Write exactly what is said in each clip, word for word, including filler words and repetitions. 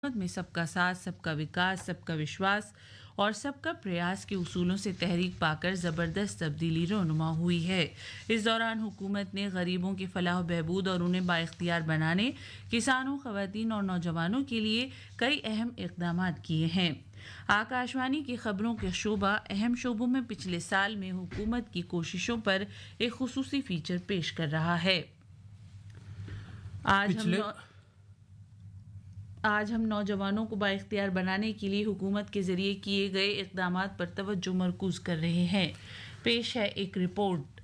में सबका साथ, सबका विकास, सबका विश्वास और सबका प्रयास के उसूलों से तहरीक पाकर ज़बरदस्त तब्दीली रोनुमा हुई है। इस दौरान हुकूमत ने गरीबों की फलाह बहबूद और उन्हें बाइख्तियार बनाने, किसानों, ख़वातीन और नौजवानों के लिए कई अहम इक़दामात किए हैं। आकाशवाणी की खबरों के शोबा अहम शोबों में पिछले साल में हुकूमत की कोशिशों पर एक खुसूसी फीचर पेश कर रहा है। आज हम आज हम नौजवानों को बाइख्तियार बनाने के लिए हुकूमत के जरिए किए गए इक़दामात पर तवज्जो मरकूज कर रहे हैं। पेश है एक रिपोर्ट।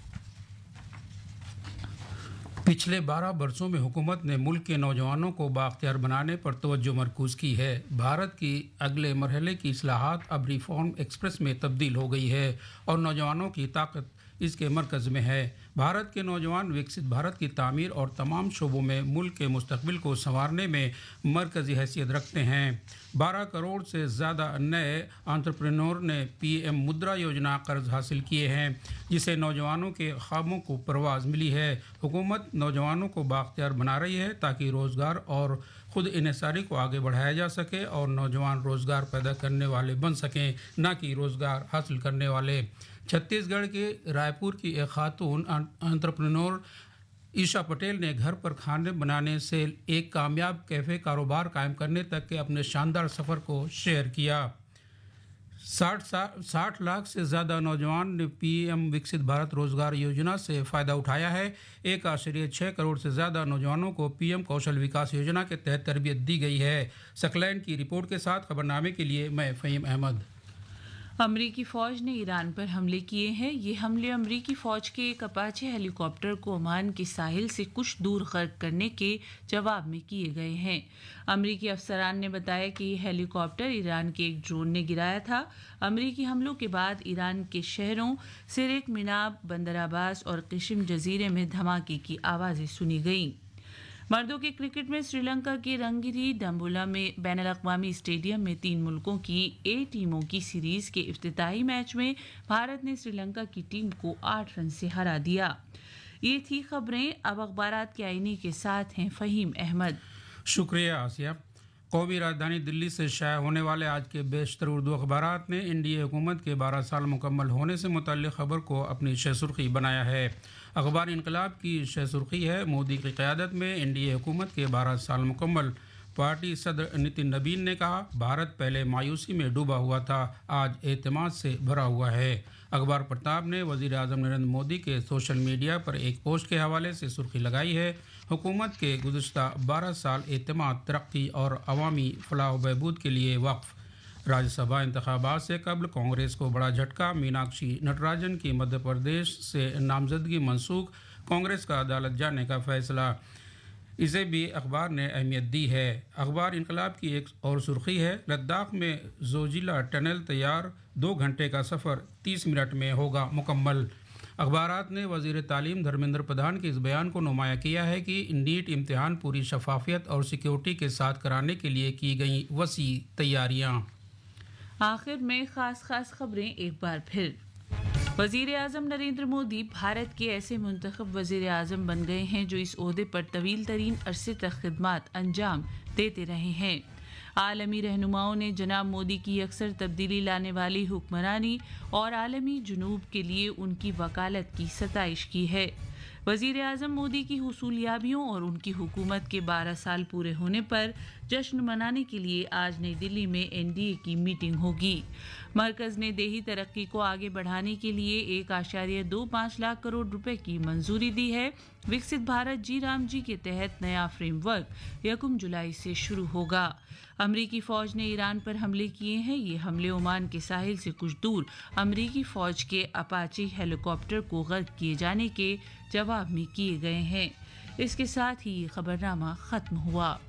पिछले बारह वर्षों में हुकूमत ने मुल्क के नौजवानों को बाख्तियार बनाने पर तवज्जो मरकूज की है। भारत की अगले मरहले की इस्लाहात अब रिफॉर्म एक्सप्रेस में तब्दील हो गई है और नौजवानों की ताकत इसके मरकज़ में है। भारत के नौजवान विकसित भारत की तामीर और तमाम शोबों में मुल्क के मुस्तकबिल को संवारने में मरकज़ी हैसियत रखते हैं। बारह करोड़ से ज़्यादा नए एंटरप्रेन्योर ने पीएम मुद्रा योजना कर्ज हासिल किए हैं, जिसे नौजवानों के ख्वाबों को परवाज़ मिली है। हुकूमत नौजवानों को बाख्तियार बना रही है ताकि रोज़गार और ख़ुद इन्हिसारी को आगे बढ़ाया जा सके और नौजवान रोज़गार पैदा करने वाले बन सकें, न कि रोज़गार हासिल करने वाले। छत्तीसगढ़ के रायपुर की एक खातून एंटरप्रेन्योर ईशा पटेल ने घर पर खाने बनाने से एक कामयाब कैफ़े कारोबार कायम करने तक के अपने शानदार सफ़र को शेयर किया। साठ साठ लाख से ज़्यादा नौजवान ने पीएम विकसित भारत रोज़गार योजना से फ़ायदा उठाया है। एक आश्चर्य छः करोड़ से ज़्यादा नौजवानों को पीएम कौशल विकास योजना के तहत तरबियत दी गई है। सकलैन की रिपोर्ट के साथ खबरनामे के लिए मैं फ़हीम अहमद। अमरीकी फ़ौज ने ईरान पर हमले किए हैं। ये हमले अमरीकी फ़ौज के एक अपाचे हेलीकॉप्टर को ओमान के साहिल से कुछ दूर गर्क करने के जवाब में किए गए हैं। अमरीकी अफसरान ने बताया कि यह हेलीकॉप्टर ईरान के एक ड्रोन ने गिराया था। अमरीकी हमलों के बाद ईरान के शहरों सिरिक, मिनाब, बंदर अब्बास और किशिम जजीरे में धमाके की आवाज़ें सुनी गईं। मर्दों के क्रिकेट में श्रीलंका के रंगिरी डम्बुला में बैनुल-अक़वामी स्टेडियम में तीन मुल्कों की ए टीमों की सीरीज के इफ्तिताही मैच में भारत ने श्रीलंका की टीम को आठ रन से हरा दिया। ये थी खबरें। अब अखबारात के आईने के साथ हैं फ़हीम अहमद। शुक्रिया आसिया। कौमी राजधानी दिल्ली से शाया होने वाले आज के बेशतर उर्दू अखबारात ने एनडीए हुकूमत के बारह साल मुकम्मल होने से मुतल्लिक़ खबर को अपनी शह सुर्खी बनाया है। अखबार इनकलाब की शह सुर्खी है, मोदी की क़यादत में एनडीए हुकूमत के बारह साल मुकम्मल। पार्टी सदर नितिन नबीन ने कहा, भारत पहले मायूसी में डूबा हुआ था, आज एतमाद से भरा हुआ है। अखबार प्रताप ने वज़ीर आज़म नरेंद्र मोदी के सोशल मीडिया पर एक पोस्ट के हवाले से सुर्खी लगाई है, हुकूमत के गुज़श्ता बारह साल एतमाद, तरक्की और अवामी फलाह बहबूद के लिए वक्फ। राज्यसभा इंतखाबात से कबल कांग्रेस को बड़ा झटका, मीनाक्षी नटराजन की मध्य प्रदेश से नामजदगी मनसूख, कांग्रेस का अदालत जाने का फैसला। इसे भी अखबार ने अहमियत दी है। अखबार इनकलाब की एक और सुर्खी है, लद्दाख में जोजिला टनल तैयार, दो घंटे का सफ़र तीस मिनट में होगा मुकम्मल। अखबारात ने वज़ीर तालीम धर्मेंद्र प्रधान के इस बयान को नुमाया किया है कि नीट इम्तिहान पूरी शफाफियत और सिक्योरिटी के साथ कराने के लिए की गई वसी तैयारियाँ। आखिर में ख़ास ख़ास खबरें एक बार फिर। वज़ीर आज़म नरेंद्र मोदी भारत के ऐसे मुंतखब वज़ीर आज़म बन गए हैं जो इस ओहदे पर तवील तरीन अरसे तक खिदमात अंजाम देते रहे हैं। आलमी रहनुमाओं ने जनाब मोदी की अक्सर तब्दीली लाने वाली हुक्मरानी और आलमी जुनूब के लिए उनकी वकालत की सताइश की है। वज़ीर आज़म मोदी की हुसूलियाबियों और उनकी हुकूमत के बारह साल पूरे होने पर जश्न मनाने के लिए आज नई दिल्ली में एनडीए की मीटिंग होगी। मरकज़ ने देही तरक्की को आगे बढ़ाने के लिए एक आशार्य दो पाँच लाख करोड़ रुपए की मंजूरी दी है। विकसित भारत जी राम जी के तहत नया फ्रेमवर्क यकम जुलाई से शुरू होगा। अमरीकी फ़ौज ने ईरान पर हमले किए हैं। ये हमले ओमान के साहिल से कुछ दूर अमरीकी फ़ौज के अपाची हेलीकॉप्टर को गर्क किए जाने के जवाब में किए गए हैं। इसके साथ ही खबरनामा ख़त्म हुआ।